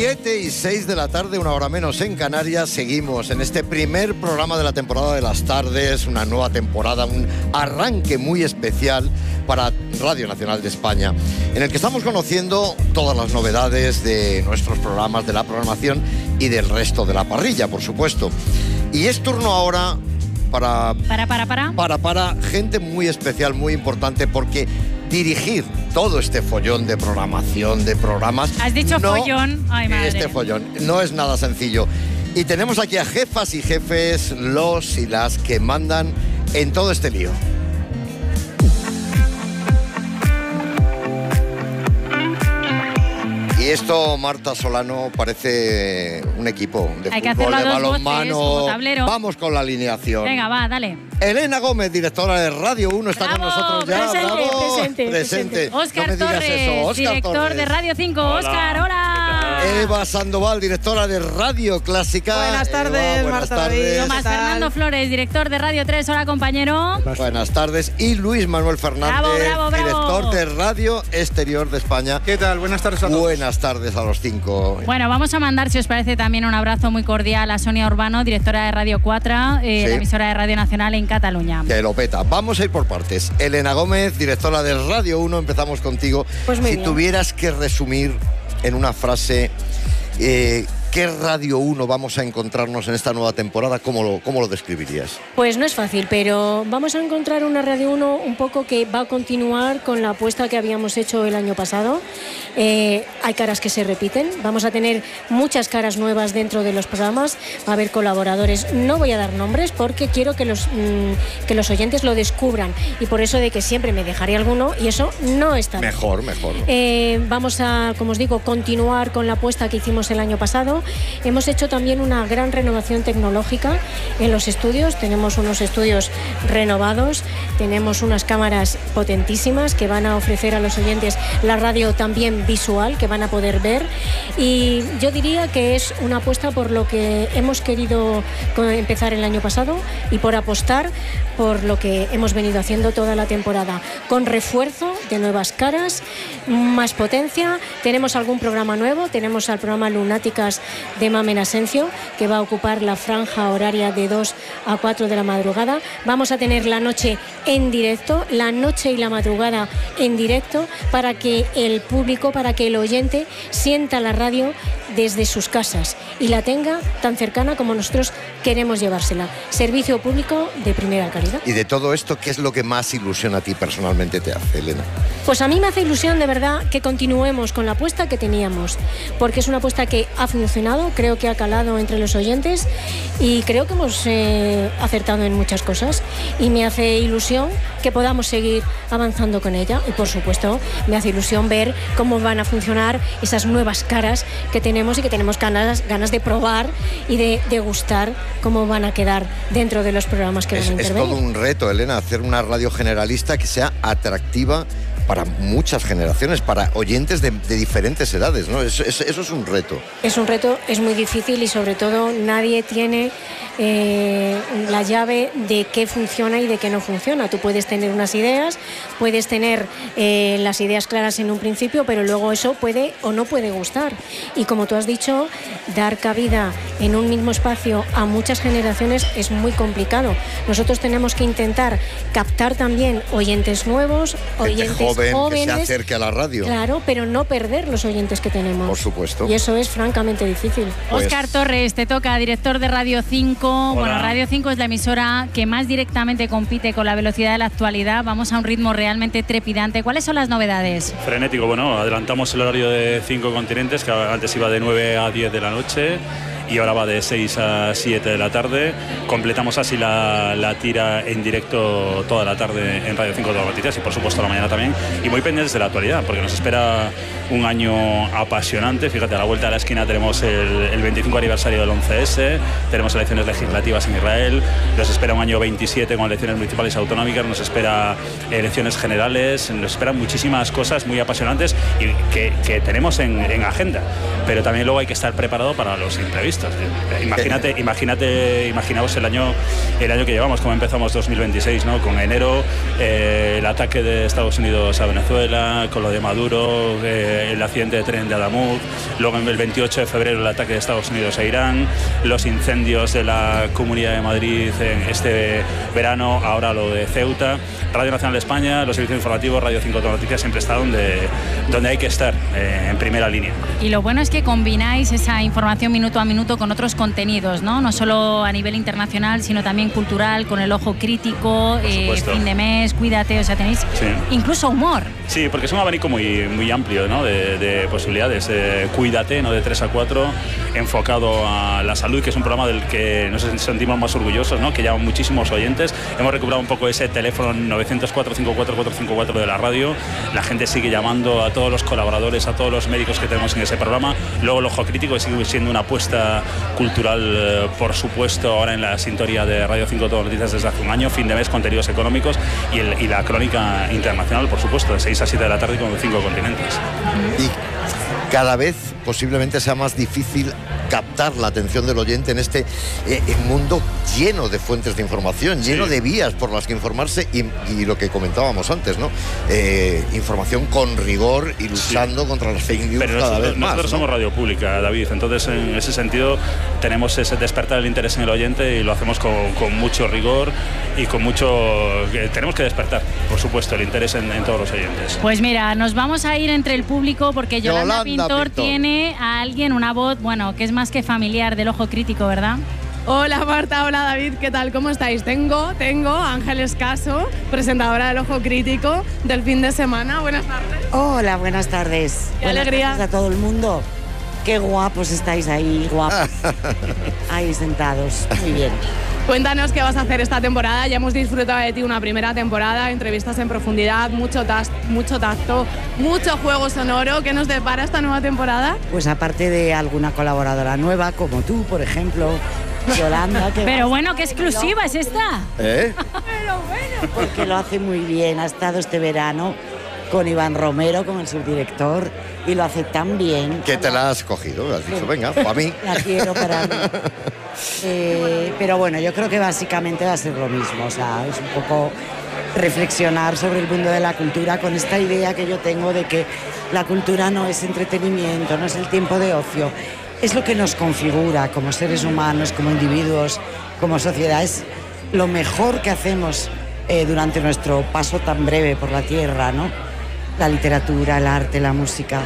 7:06 de la tarde, una hora menos en Canarias. Seguimos en este primer programa de la temporada de las tardes, una nueva temporada, un arranque muy especial para Radio Nacional de España, en el que estamos conociendo todas las novedades de nuestros programas, de la programación y del resto de la parrilla, por supuesto. Y es turno ahora para gente muy especial, muy importante, porque dirigir todo este follón de programación, de programas... ¿Has dicho follón? Ay, madre. Este follón no es nada sencillo. Y tenemos aquí a jefas y jefes, los y las que mandan en todo este lío. Y esto, Marta Solano, parece un equipo de fútbol, de balonmano. Vamos con la alineación. Venga, va, dale. Elena Gómez, directora de Radio 1, está con nosotros ya. Presente. Óscar Torres, director de Radio 5. Óscar, hola. Eva Sandoval, directora de Radio Clásica. Buenas tardes, Eva, Marta. Tomás Fernando Flores, director de Radio 3. Hola, compañero. Buenas tardes. Y Luis Manuel Fernández, bravo. director de Radio Exterior de España. ¿Qué tal? Buenas tardes a todos. Buenas tardes a los 5. Bueno, vamos a mandar, si os parece, también un abrazo muy cordial a Sonia Urbano, directora de Radio 4, la emisora de Radio Nacional en Cataluña. Que lo peta. Vamos a ir por partes. Elena Gómez, directora de Radio 1, empezamos contigo. Pues muy si bien. Tuvieras que resumir en una frase ¿qué Radio 1 vamos a encontrarnos en esta nueva temporada? ¿Cómo lo describirías? Pues no es fácil, pero vamos a encontrar una Radio 1 un poco que va a continuar con la apuesta que habíamos hecho el año pasado. Hay caras que se repiten, vamos a tener muchas caras nuevas dentro de los programas, va a haber colaboradores. No voy a dar nombres porque quiero que los oyentes lo descubran, y por eso de que siempre me dejaré alguno, y eso no está bien. Mejor. Vamos a, como os digo, continuar con la apuesta que hicimos el año pasado. Hemos hecho también una gran renovación tecnológica en los estudios. Tenemos unos estudios renovados, tenemos unas cámaras potentísimas que van a ofrecer a los oyentes la radio también visual, que van a poder ver, y yo diría que es una apuesta por lo que hemos querido empezar el año pasado y por apostar por lo que hemos venido haciendo toda la temporada, con refuerzo de nuevas caras, más potencia. Tenemos algún programa nuevo, tenemos al programa Lunáticas de Mamen Asencio, que va a ocupar la franja horaria de 2 a 4 de la madrugada. Vamos a tener la noche en directo, la noche y la madrugada en directo, para que el público, para que el oyente sienta la radio desde sus casas y la tenga tan cercana como nosotros queremos llevársela. Servicio público de primera calidad. Y de todo esto, ¿qué es lo que más ilusión a ti personalmente te hace, Elena? Pues a mí me hace ilusión, de verdad, que continuemos con la apuesta que teníamos, porque es una apuesta que ha funcionado, creo que ha calado entre los oyentes y creo que hemos acertado en muchas cosas, y me hace ilusión que podamos seguir avanzando con ella, y por supuesto me hace ilusión ver cómo van a funcionar esas nuevas caras que tenemos y que tenemos ganas de probar y de degustar cómo van a quedar dentro de los programas que van a intervenir. Es todo un reto, Elena, hacer una radio generalista que sea atractiva para muchas generaciones, para oyentes de diferentes edades, ¿no? Eso es un reto. Es un reto, es muy difícil, y sobre todo nadie tiene la llave de qué funciona y de qué no funciona. Tú puedes tener unas ideas, puedes tener las ideas claras en un principio, pero luego eso puede o no puede gustar. Y como tú has dicho, dar cabida en un mismo espacio a muchas generaciones es muy complicado. Nosotros tenemos que intentar captar también oyentes nuevos, oyentes jóvenes, que se acerque a la radio. Claro, pero no perder los oyentes que tenemos. Por supuesto. Y eso es francamente difícil. Óscar Torres, te toca, director de Radio 5. Hola. Bueno, Radio 5 es la emisora que más directamente compite con la velocidad de la actualidad. Vamos a un ritmo realmente trepidante. ¿Cuáles son las novedades? Frenético, bueno, adelantamos el horario de 5 continentes, que antes iba de 9 a 10 de la noche. Y ahora va de 6 a 7 de la tarde. Completamos así la tira en directo toda la tarde en Radio 5 todas las noticias, y por supuesto la mañana también. Y muy pendientes de la actualidad, porque nos espera un año apasionante. Fíjate, a la vuelta de la esquina tenemos el 25 aniversario del 11S, tenemos elecciones legislativas en Israel, nos espera un año 27 con elecciones municipales y autonómicas, nos espera elecciones generales, nos esperan muchísimas cosas muy apasionantes y que tenemos en agenda. Pero también luego hay que estar preparado para los imprevistos. supuesto. Imaginaos el año que llevamos, como empezamos 2026, ¿no? Con enero, el ataque de Estados Unidos a Venezuela, con lo de Maduro, el accidente de tren de Adamuz, luego el 28 de febrero el ataque de Estados Unidos a Irán, los incendios de la Comunidad de Madrid en este verano, ahora lo de Ceuta. Radio Nacional de España, los servicios informativos, Radio 5 Noticias siempre está donde hay que estar, en primera línea. Y lo bueno es que combináis esa información minuto a minuto con otros contenidos, ¿no? No solo a nivel internacional, sino también cultural, con el ojo crítico, fin de mes, cuídate, o sea, tenéis incluso humor. Sí, porque es un abanico muy amplio, ¿no? de posibilidades. Cuídate, ¿no? De 3 a 4, enfocado a la salud, que es un programa del que nos sentimos más orgullosos, ¿no? Que llaman muchísimos oyentes. Hemos recuperado un poco ese teléfono 904-54-454 de la radio. La gente sigue llamando a todos los colaboradores, a todos los médicos que tenemos en ese programa. Luego el ojo crítico, que sigue siendo una apuesta cultural, por supuesto, ahora en la sintonía de Radio 5 Noticias desde hace un año. Fin de mes, contenidos económicos y la crónica internacional, por supuesto, de 6 a 7 de la tarde con 5 continentes. Y cada vez posiblemente sea más difícil captar la atención del oyente en este mundo lleno de fuentes de información, lleno de vías por las que informarse y lo que comentábamos antes, ¿no? Información con rigor y luchando contra las fake news. Pero cada vez más. Nosotros somos radio pública, David, entonces en ese sentido tenemos ese despertar el interés en el oyente y lo hacemos con mucho rigor y con mucho... tenemos que despertar, por supuesto, el interés en todos los oyentes. Pues mira, nos vamos a ir entre el público porque Yolanda Pintor tiene a alguien, una voz, bueno, que es más que familiar, del ojo crítico, ¿verdad? Hola Marta, hola David, ¿qué tal? ¿Cómo estáis? Tengo a Ángeles Caso, presentadora del Ojo Crítico del fin de semana. Buenas tardes. Hola, buenas tardes. Qué alegría. Buenas tardes a todo el mundo. Qué guapos estáis ahí, guapos. Ahí sentados, muy bien. Cuéntanos qué vas a hacer esta temporada. Ya hemos disfrutado de ti una primera temporada, entrevistas en profundidad, mucho tacto, mucho juego sonoro. ¿Qué nos depara esta nueva temporada? Pues aparte de alguna colaboradora nueva, como tú, por ejemplo, Yolanda. Pero bueno, ¿qué exclusiva es esta? Pero bueno. Porque lo hace muy bien. Ha estado este verano con Iván Romero, con el subdirector, y lo hace tan bien. Que te la has cogido, has dicho, venga, para mí. La quiero para mí. Pero bueno, yo creo que básicamente va a ser lo mismo, o sea, es un poco reflexionar sobre el mundo de la cultura con esta idea que yo tengo de que la cultura no es entretenimiento, no es el tiempo de ocio, es lo que nos configura como seres humanos, como individuos, como sociedad, es lo mejor que hacemos durante nuestro paso tan breve por la tierra, ¿no? La literatura, el arte, la música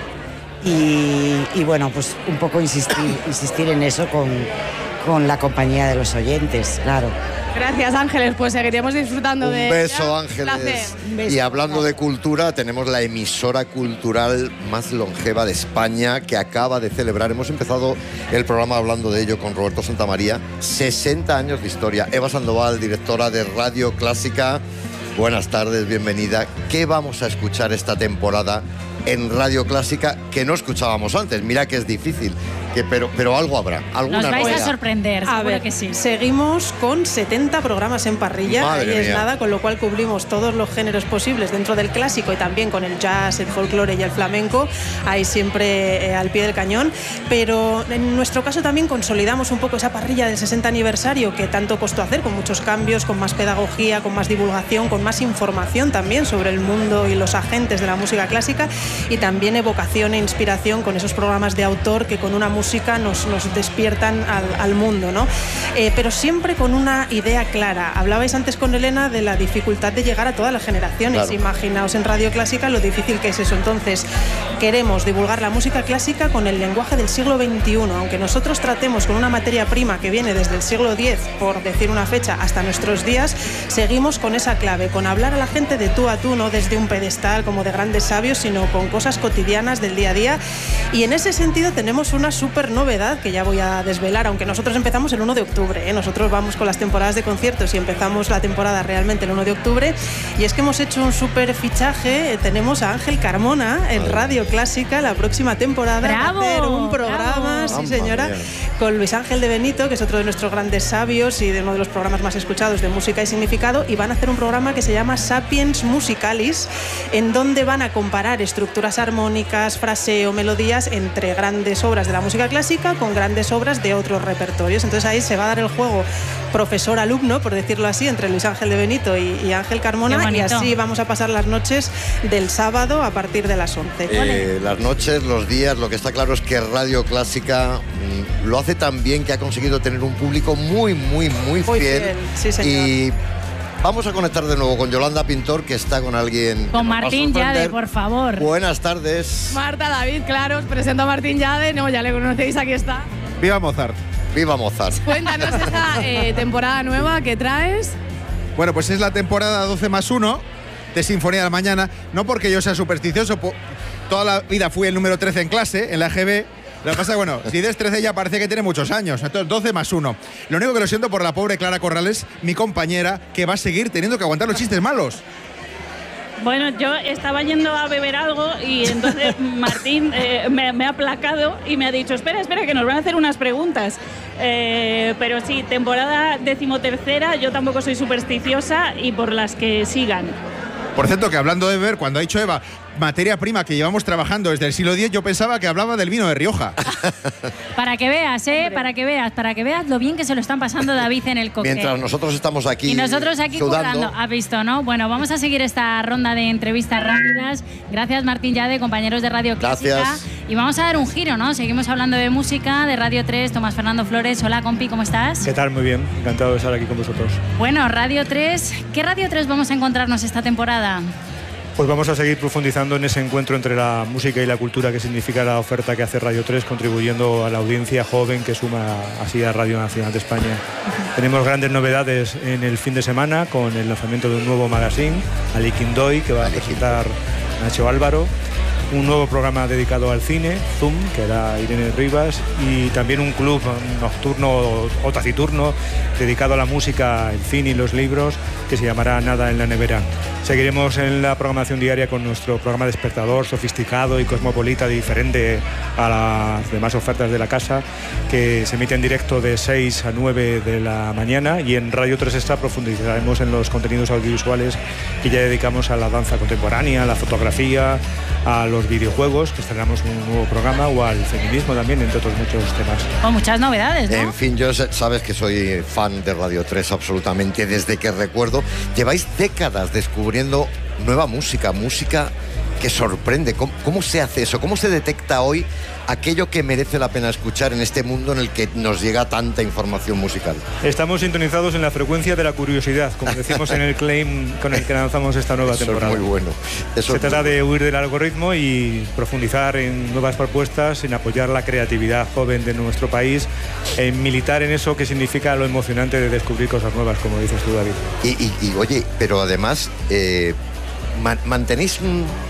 y bueno, pues un poco insistir en eso con la compañía de los oyentes, claro. Gracias, Ángeles, pues seguiremos disfrutando de... Un beso, Ángeles. Y hablando de cultura, tenemos la emisora cultural más longeva de España que acaba de celebrar, hemos empezado el programa hablando de ello con Roberto Santamaría, 60 años de historia. Eva Sandoval, directora de Radio Clásica, buenas tardes, bienvenida. ¿Qué vamos a escuchar esta temporada en Radio Clásica que no escuchábamos antes? Mira que es difícil, pero algo habrá. Nos vais a sorprender, seguro que sí. Seguimos con 70 programas en parrilla, Madre ahí mía. es nada, con lo cual cubrimos todos los géneros posibles dentro del clásico y también con el jazz, el folclore y el flamenco, ahí siempre al pie del cañón, pero en nuestro caso también consolidamos un poco esa parrilla del 60 aniversario que tanto costó hacer, con muchos cambios, con más pedagogía, con más divulgación, con más información también sobre el mundo y los agentes de la música clásica y también evocación e inspiración con esos programas de autor que con una música nos despiertan al mundo, ¿no? Pero siempre con una idea clara. Hablabais antes con Elena de la dificultad de llegar a todas las generaciones. Claro. Imaginaos en Radio Clásica lo difícil que es eso. Entonces, queremos divulgar la música clásica con el lenguaje del siglo XXI. Aunque nosotros tratemos con una materia prima que viene desde el siglo X, por decir una fecha, hasta nuestros días, seguimos con esa clave, con hablar a la gente de tú a tú, no desde un pedestal como de grandes sabios, sino con cosas cotidianas del día a día. Y en ese sentido tenemos una súper novedad que ya voy a desvelar, aunque nosotros empezamos el 1 de octubre, ¿eh? Nosotros vamos con las temporadas de conciertos y empezamos la temporada realmente el 1 de octubre, y es que hemos hecho un súper fichaje. Tenemos a Ángel Carmona en Radio Clásica la próxima temporada. ¡Bravo! Va a hacer un programa, ¡Bravo! sí señora, con Luis Ángel de Benito, que es otro de nuestros grandes sabios y de uno de los programas más escuchados de música y significado, y van a hacer un programa que se llama Sapiens Musicalis, en donde van a comparar estructuras armónicas, fraseo, melodías mezclas entre grandes obras de la música clásica con grandes obras de otros repertorios. Entonces ahí se va a dar el juego profesor-alumno, por decirlo así, entre Luis Ángel de Benito y Ángel Carmona, y así vamos a pasar las noches del sábado a partir de las 11. Las noches, los días, lo que está claro es que Radio Clásica lo hace tan bien que ha conseguido tener un público muy fiel. Sí, señor. Y vamos a conectar de nuevo con Yolanda Pintor, que está con alguien. Con Martín Llade, por favor. Buenas tardes. Marta, David, claro, os presento a Martín Llade. No, ya le conocéis, aquí está. ¡Viva Mozart! ¡Viva Mozart! Cuéntanos esa temporada nueva que traes. Bueno, pues es la temporada 12+1 de Sinfonía de la Mañana. No porque yo sea supersticioso, toda la vida fui el número 13 en clase, en la EGB. Lo que pasa, bueno, si des 13 ya parece que tiene muchos años, entonces 12+1. Lo único que lo siento por la pobre Clara Corrales, mi compañera, que va a seguir teniendo que aguantar los chistes malos. Bueno, yo estaba yendo a beber algo y entonces Martín me ha aplacado y me ha dicho, espera, que nos van a hacer unas preguntas. Pero sí, temporada 13ª, yo tampoco soy supersticiosa y por las que sigan. Por cierto, que hablando de beber, cuando ha dicho Eva, materia prima que llevamos trabajando desde el siglo X, yo pensaba que hablaba del vino de Rioja. Para que veas, para que veas lo bien que se lo están pasando David en el cóctel. Mientras nosotros estamos aquí y nosotros aquí currando. ¿Has visto, no? Bueno, vamos a seguir esta ronda de entrevistas rápidas. Gracias, Martín Llade, compañeros de Radio Clásica. Gracias. Y vamos a dar un giro, ¿no? Seguimos hablando de música, de Radio 3, Tomás Fernando Flores. Hola, compi, ¿cómo estás? ¿Qué tal? Muy bien, encantado de estar aquí con vosotros. Bueno, Radio 3, ¿qué Radio 3 vamos a encontrarnos esta temporada? Pues vamos a seguir profundizando en ese encuentro entre la música y la cultura que significa la oferta que hace Radio 3, contribuyendo a la audiencia joven que suma así a Radio Nacional de España. Tenemos grandes novedades en el fin de semana con el lanzamiento de un nuevo magazine, Ali Quindoy, que va a presentar Nacho Álvaro, un nuevo programa dedicado al cine, Zoom, que era Irene Rivas, y también un club nocturno o taciturno dedicado a la música, el cine y los libros, que se llamará Nada en la nevera. Seguiremos en la programación diaria con nuestro programa despertador, sofisticado y cosmopolita, diferente a las demás ofertas de la casa, que se emite en directo de 6 a 9 de la mañana, y en Radio 3 Extra profundizaremos en los contenidos audiovisuales que ya dedicamos a la danza contemporánea, a la fotografía, a los videojuegos, que estrenamos un nuevo programa, o al feminismo también, entre otros muchos temas. Con muchas novedades, ¿no? En fin, yo sabes que soy fan de Radio 3 absolutamente desde que recuerdo. Lleváis décadas descubriendo nueva música que sorprende. ¿Cómo se hace eso? ¿Cómo se detecta hoy aquello que merece la pena escuchar en este mundo en el que nos llega tanta información musical? Estamos sintonizados en la frecuencia de la curiosidad, como decimos en el claim con el que lanzamos esta nueva temporada. Eso es muy bueno. Se trata de huir del algoritmo y profundizar en nuevas propuestas, en apoyar la creatividad joven de nuestro país, en militar en eso que significa lo emocionante de descubrir cosas nuevas, como dices tú, David. Y oye, pero además mantenéis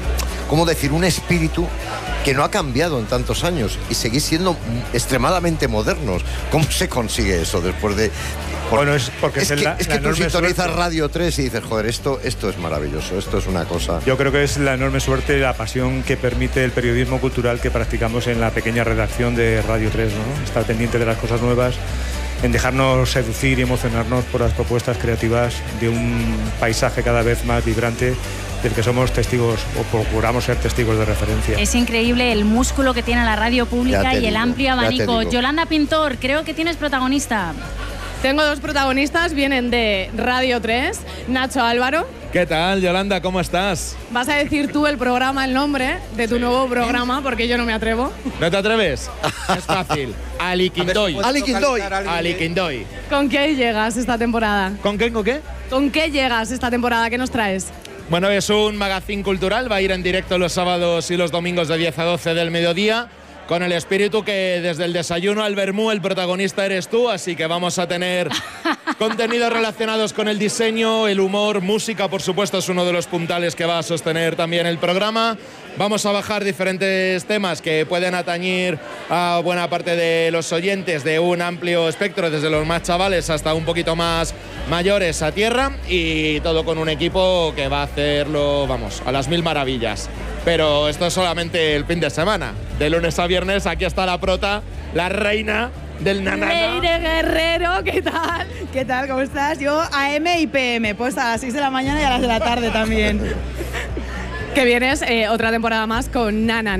un espíritu que no ha cambiado en tantos años y seguís siendo extremadamente modernos. ¿Cómo se consigue eso después de...? Bueno, es porque es que tú sintonizas Radio 3 y dices, joder, esto es maravilloso, esto es una cosa... Yo creo que es la enorme suerte y la pasión que permite el periodismo cultural que practicamos en la pequeña redacción de Radio 3, ¿no? Estar pendiente de las cosas nuevas, en dejarnos seducir y emocionarnos por las propuestas creativas de un paisaje cada vez más vibrante del que somos testigos o procuramos ser testigos de referencia. Es increíble el músculo que tiene la radio pública y el amplio abanico. Yolanda Pintor, creo que tienes protagonista. Tengo dos protagonistas, vienen de Radio 3, Nacho Álvaro. ¿Qué tal, Yolanda? ¿Cómo estás? Vas a decir tú el programa, el nombre de tu nuevo programa, porque yo no me atrevo. ¿No te atreves? Es fácil. Ali Quindoy. Ali Quindoy. Ali Quindoy. ¿Con qué llegas esta temporada? ¿Con qué? ¿Con qué? ¿Con qué llegas esta temporada? ¿Qué nos traes? Bueno, es un magazine cultural, va a ir en directo los sábados y los domingos de 10 a 12 del mediodía, con el espíritu que desde el desayuno al vermú el protagonista eres tú, así que vamos a tener contenidos relacionados con el diseño, el humor, música, por supuesto, es uno de los puntales que va a sostener también el programa. Vamos a bajar diferentes temas que pueden atañir a buena parte de los oyentes de un amplio espectro, desde los más chavales hasta un poquito más mayores a tierra, y todo con un equipo que va a hacerlo, vamos, a las mil maravillas. Pero esto es solamente el fin de semana. De lunes a viernes aquí está la prota, la reina del nanana. Leire Guerrero, ¿qué tal? ¿Qué tal? ¿Cómo estás? Yo AM y PM, pues a las 6 de la mañana y a las de la tarde también. Que vienes otra temporada más con Nanana.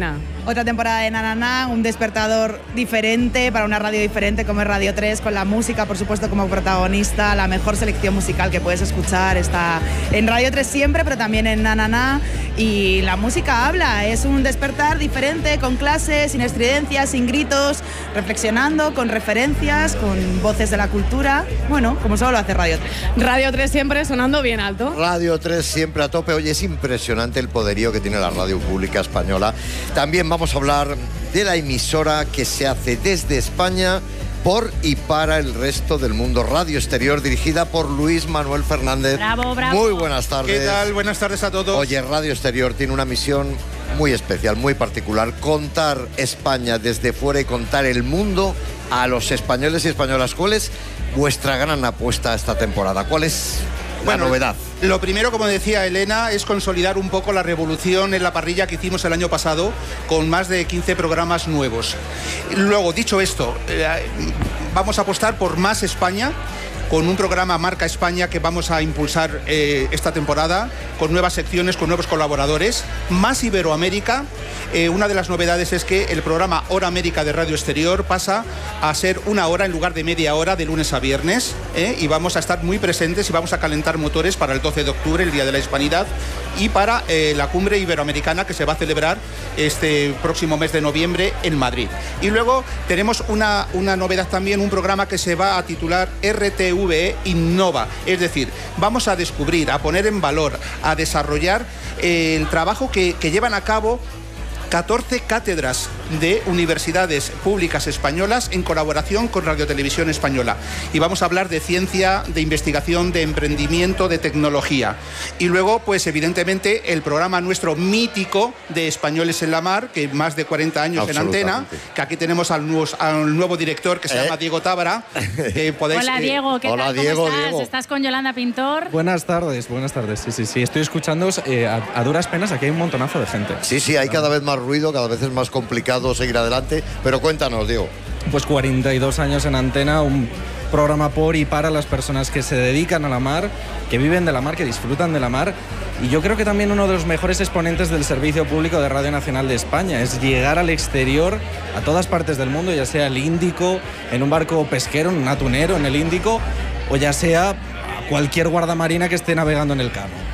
otra temporada de Nanana, un despertador diferente para una radio diferente como es Radio 3, con la música, por supuesto, como protagonista. La mejor selección musical que puedes escuchar está en Radio 3 siempre, pero también en Nanana. Y la música habla, es un despertar diferente, con clases, sin estridencias, sin gritos, reflexionando, con referencias, con voces de la cultura. Bueno, como solo lo hace Radio 3. Radio 3 siempre sonando bien alto. Radio 3 siempre a tope. Oye, es impresionante el poderío que tiene la radio pública española. También vamos a hablar de la emisora que se hace desde España por y para el resto del mundo. Radio Exterior, dirigida por Luis Manuel Fernández. Bravo, bravo. Muy buenas tardes. ¿Qué tal? Buenas tardes a todos. Oye, Radio Exterior tiene una misión muy especial, muy particular. Contar España desde fuera y contar el mundo a los españoles y españolas. ¿Cuál es vuestra gran apuesta esta temporada? ¿Cuál es la novedad? Lo primero, como decía Elena, es consolidar un poco la revolución en la parrilla que hicimos el año pasado con más de 15 programas nuevos. Luego, dicho esto, vamos a apostar por más España, con un programa Marca España que vamos a impulsar esta temporada, con nuevas secciones, con nuevos colaboradores, más Iberoamérica. Una de las novedades es que el programa Hora América de Radio Exterior pasa a ser 1 hora en lugar de media hora de lunes a viernes, y vamos a estar muy presentes y vamos a calentar motores para el 12 de octubre, el Día de la Hispanidad, y para la Cumbre Iberoamericana que se va a celebrar este próximo mes de noviembre en Madrid. Y luego tenemos una novedad también, un programa que se va a titular RTVE Innova, es decir, vamos a descubrir, a poner en valor, a desarrollar el trabajo que llevan a cabo 14 cátedras de universidades públicas españolas en colaboración con Radio Televisión Española. Y vamos a hablar de ciencia, de investigación, de emprendimiento, de tecnología. Y luego, pues evidentemente, el programa nuestro mítico de Españoles en la Mar, que más de 40 años en antena, que aquí tenemos al nuevo director que se llama Diego Tábara. Hola Diego, ¿qué Hola, tal? Diego, ¿Cómo estás? Diego. ¿Estás con Yolanda Pintor? Buenas tardes. Sí. Estoy escuchándoos a duras penas, aquí hay un montonazo de gente. Sí, hay cada vez más ruido, cada vez es más complicado seguir adelante, pero cuéntanos, Diego. Pues 42 años en antena, un programa por y para las personas que se dedican a la mar, que viven de la mar, que disfrutan de la mar, y yo creo que también uno de los mejores exponentes del servicio público de Radio Nacional de España es llegar al exterior, a todas partes del mundo, ya sea el Índico, en un barco pesquero, en un atunero, en el Índico, o ya sea a cualquier guardamarina que esté navegando en el Cano.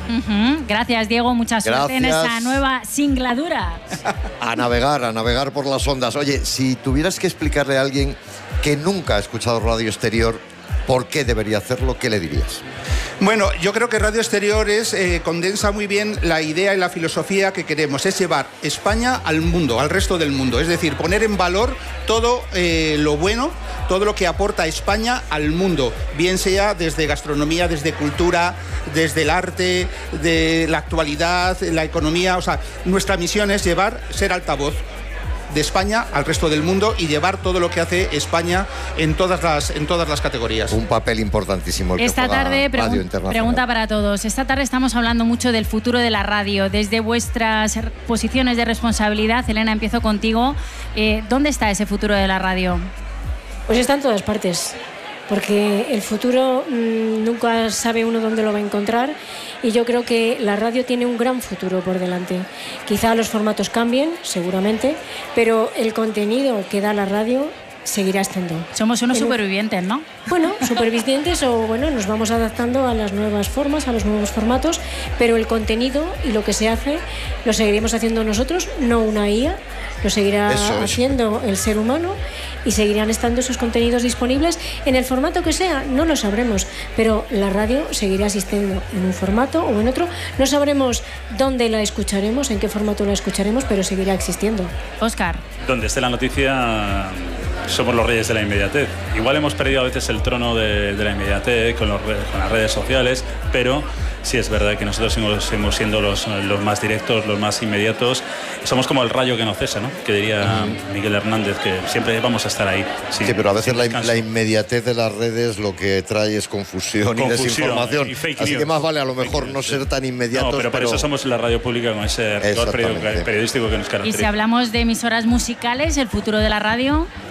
Gracias, Diego. Mucha suerte en esa nueva singladura. A navegar por las ondas. Oye, si tuvieras que explicarle a alguien que nunca ha escuchado Radio Exterior por qué debería hacerlo, ¿qué le dirías? Bueno, yo creo que Radio Exterior condensa muy bien la idea y la filosofía que queremos, es llevar España al mundo, al resto del mundo, es decir, poner en valor todo lo bueno, todo lo que aporta España al mundo, bien sea desde gastronomía, desde cultura, desde el arte, de la actualidad, la economía. O sea, nuestra misión es ser altavoz de España al resto del mundo y llevar todo lo que hace España en todas las categorías. Un papel importantísimo el que Esta juega tarde, Radio Internacional. pregunta para todos. Esta tarde estamos hablando mucho del futuro de la radio. Desde vuestras posiciones de responsabilidad, Elena, empiezo contigo. ¿Dónde está ese futuro de la radio? Pues está en todas partes, porque el futuro nunca sabe uno dónde lo va a encontrar, y yo creo que la radio tiene un gran futuro por delante. Quizá los formatos cambien, seguramente, pero el contenido que da la radio seguirá estando. Somos unos supervivientes, ¿no? Bueno, supervivientes nos vamos adaptando a las nuevas formas, a los nuevos formatos, pero el contenido y lo que se hace lo seguiremos haciendo nosotros, no una IA, lo seguirá haciendo el ser humano, y seguirán estando esos contenidos disponibles en el formato que sea, no lo sabremos, pero la radio seguirá existiendo en un formato o en otro. No sabremos dónde la escucharemos, en qué formato la escucharemos, pero seguirá existiendo. Óscar. Donde esté la noticia, somos los reyes de la inmediatez. Igual hemos perdido a veces el trono de la inmediatez con las redes sociales, pero sí es verdad que nosotros seguimos siendo los más directos, los más inmediatos. Somos como el rayo que no cesa, ¿no? Que diría Miguel Hernández, que siempre vamos a estar ahí. Sí, pero a veces la inmediatez de las redes lo que trae es confusión y desinformación. Y fake Así news. Que más vale a lo mejor no ser tan inmediatos. No, pero por eso somos la radio pública con ese rigor periodístico que nos Y caracteriza. si hablamos de emisoras musicales, el futuro de la radio...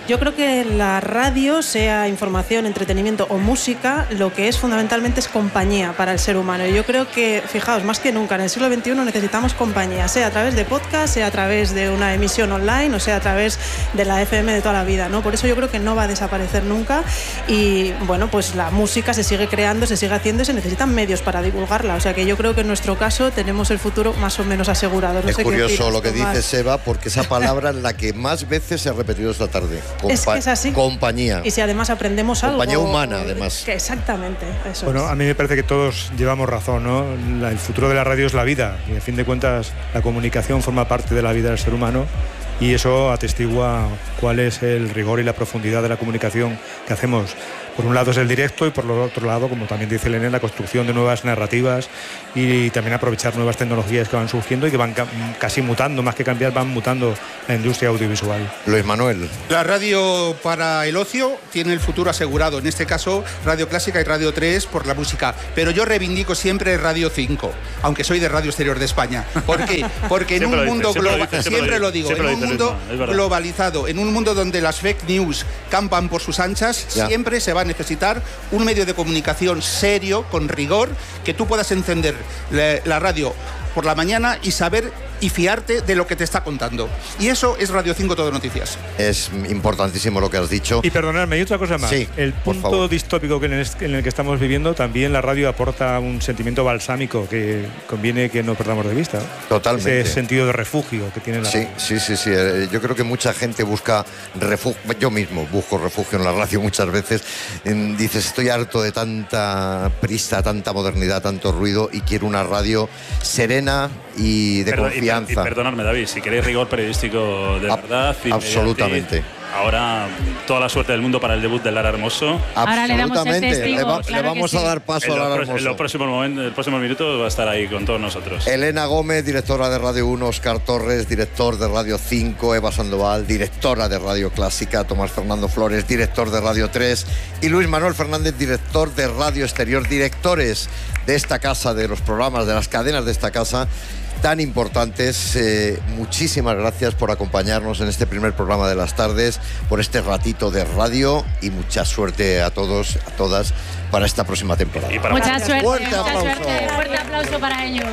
Yo creo que la radio, sea información, entretenimiento o música, lo que es fundamentalmente es compañía para el ser humano. Y yo creo que, fijaos, más que nunca en el siglo XXI necesitamos compañía, sea a través de podcast, sea a través de una emisión online o sea a través de la FM de toda la vida, ¿no? Por eso yo creo que no va a desaparecer nunca y, bueno, pues la música se sigue creando, se sigue haciendo y se necesitan medios para divulgarla. O sea que yo creo que en nuestro caso tenemos el futuro más o menos asegurado. No es sé curioso lo que dice Seba, porque esa palabra es la que más veces se ha repetido esta tarde. Es que es así. Compañía. Y si además aprendemos algo. Compañía humana, además. Que exactamente, eso Bueno, es. a mí me parece que todos llevamos razón, ¿no? El futuro de la radio es la vida y, a fin de cuentas, la comunicación forma parte de la vida del ser humano y eso atestigua cuál es el rigor y la profundidad de la comunicación que hacemos. Por un lado es el directo y por el otro lado, como también dice Elena, la construcción de nuevas narrativas y también aprovechar nuevas tecnologías que van surgiendo y que van casi mutando, más que cambiar, van mutando la industria audiovisual. Luis Manuel. La radio para el ocio tiene el futuro asegurado, en este caso Radio Clásica y Radio 3 por la música, pero yo reivindico siempre Radio 5, aunque soy de Radio Exterior de España. ¿Por qué? Porque en un mundo globalizado, en un mundo donde las fake news campan por sus anchas, siempre se va a necesitar un medio de comunicación serio, con rigor, que tú puedas encender la radio por la mañana y saber y fiarte de lo que te está contando. Y eso es Radio 5 Todo Noticias. Es importantísimo lo que has dicho. Y perdonadme, hay otra cosa más. Sí, el punto distópico en el que estamos viviendo, también la radio aporta un sentimiento balsámico que conviene que no perdamos de vista. Totalmente. Ese sentido de refugio que tiene la radio. Sí. Yo creo que mucha gente busca refugio. Yo mismo busco refugio en la radio muchas veces. Dices, estoy harto de tanta prisa, tanta modernidad, tanto ruido y quiero una radio serena y de confianza. Y perdonadme, David, si queréis rigor periodístico de verdad. Absolutamente. Ahora, toda la suerte del mundo para el debut de Lara Hermoso. Ahora le damos el testigo, le vamos a dar paso a Lara Hermoso. En los próximos minutos va a estar ahí con todos nosotros. Elena Gómez, directora de Radio 1, Óscar Torres, director de Radio 5, Eva Sandoval, directora de Radio Clásica, Tomás Fernando Flores, director de Radio 3 y Luis Manuel Fernández, director de Radio Exterior, directores de esta casa, de los programas, de las cadenas de esta casa tan importantes. Muchísimas gracias por acompañarnos en este primer programa de las tardes, por este ratito de radio y mucha suerte a todos, a todas para esta próxima temporada. Mucha suerte, fuerte aplauso para ellos.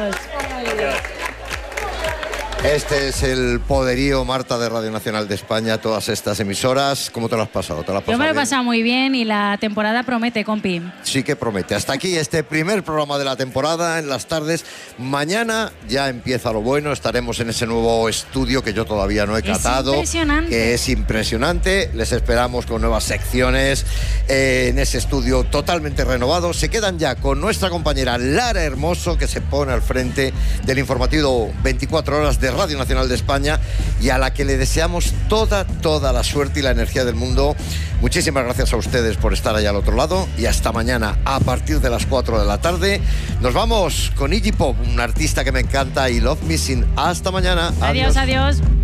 Este es el poderío, Marta, de Radio Nacional de España, todas estas emisoras. ¿Cómo te lo has pasado? Yo me lo he pasado muy bien y la temporada promete, compi. Sí que promete. Hasta aquí este primer programa de la temporada en las tardes. Mañana ya empieza lo bueno. Estaremos en ese nuevo estudio que yo todavía no he catado. Que es impresionante. Les esperamos con nuevas secciones en ese estudio totalmente renovado. Se quedan ya con nuestra compañera Lara Hermoso, que se pone al frente del informativo 24 horas de Radio Nacional de España y a la que le deseamos toda la suerte y la energía del mundo. Muchísimas gracias a ustedes por estar allá al otro lado y hasta mañana a partir de las 4 de la tarde. Nos vamos con Iggy Pop, un artista que me encanta, y Love Missing. Hasta mañana. Adiós.